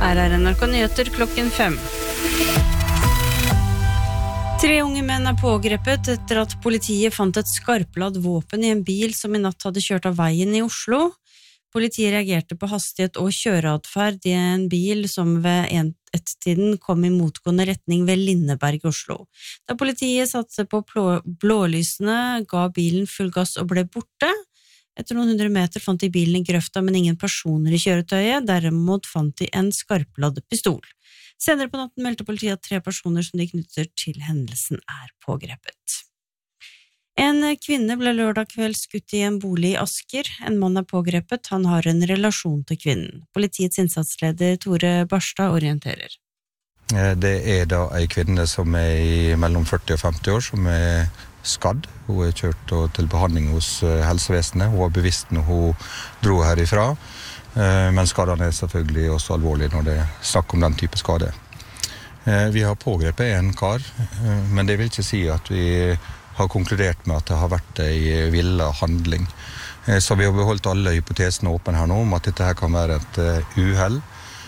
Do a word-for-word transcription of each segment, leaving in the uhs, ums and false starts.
Her er N R K Nyheter klokken fem. Tre unge menn er pågrepet etter at politiet fant et skarpladd våpen i en bil som i natt hadde kjørt av veien i Oslo. Politiet reagerte på hastighet og kjøreadferd i en bil som ved ett-tiden kom i motgående retning ved Lindeberg i Oslo. Da politiet satte på blålysene, ga bilen full gass og ble borte. Etter noen hundre meter fant de bilen i grøfta, men ingen personer i kjøretøyet. Derimot fant de en skarpladd pistol. Senere på natten meldte politiet at tre personer som de knytter til hendelsen er pågrepet. En kvinne ble lørdag kveld skutt i en bolig i Asker. En mann er pågrepet, han har en relasjon til kvinnen. Politiets innsatsleder Tore Barstad orienterer. Det er da en kvinne som er i mellom førti og femti år, som er skadd. Hun er kjørt til behandling hos helsevesenet. Hun var bevisst når hun dro herifra. Men skadene er selvfølgelig også alvorlige når det er snakk om den type skade. Vi har pågrepet en kar, men det vil ikke si at vi har konkludert med at det har vært en villet handling. Så vi har beholdt alle hypotesene åpne her nå om at dette her kan være et uhell,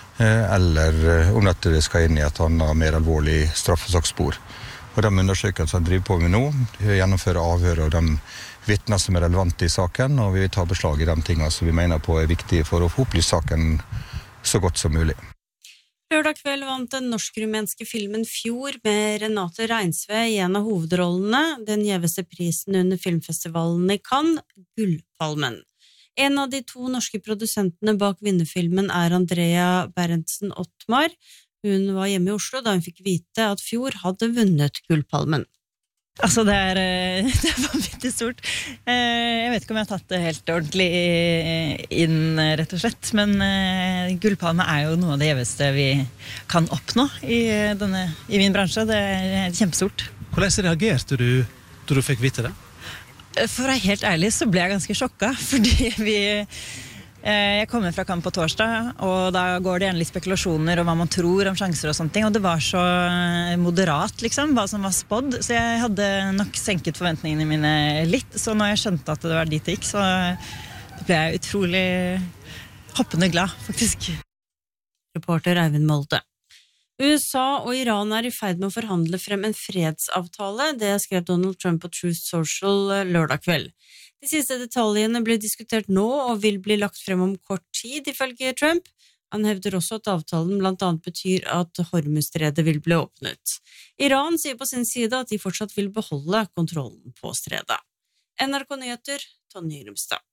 eller om at det skal inn i et annet mer alvorlig straffesaksspor. Og de undersøkelsene driver på med nå, gjennomfører avhør av de vittner som er relevante i saken, og vi tar beslag i de tingene som vi mener på er viktige for å få opplyst saken så godt som mulig. Lørdag kveld vant den norsk-rumenske filmen Fjord med Renate Reinsve i en av hovedrollene, den gjeveste prisen under filmfestivalen i Cannes, Gullpalmen. En av de to norske produsentene bak vinnerfilmen er Andrea Berntsen Ottmar. Hun var hjemme i Oslo da hun fikk vite at Fjord hadde vunnet Gullpalmen. Altså, det er, det er vanvittig stort. Jeg vet ikke om jeg har tatt det helt ordentlig inn, rett og slett, men Gullpalme er jo noe av det gjeveste vi kan oppnå i, denne, i min bransje. Det er kjempestort. Hvordan reagerte du da du fikk vite det? For å være helt ærlig så ble jeg ganske sjokket, fordi vi... Jeg kommer fra Cannes på torsdag, og da går det igjen litt spekulasjoner om hva man tror om sjanser og sånne ting, og det var så moderat, liksom, hva som var spådd, så jeg hadde nok senket forventningene mine litt, så når jeg skjønte at det var dit det gikk, så ble jeg utrolig hoppende glad, faktisk. Reporter Eivind Molde. U S A og Iran er i ferd med å forhandle frem en fredsavtale, det skrev Donald Trump på Truth Social lørdag kveld. De siste detaljene ble diskutert nå og vil bli lagt frem om kort tid, ifølge Trump. Han hevder også at avtalen blant annet betyr at Hormuzstredet vil bli åpnet. Iran sier på sin side at de fortsatt vil beholde kontrollen på stredet. N R K Nyheter, Tonje Grimstad.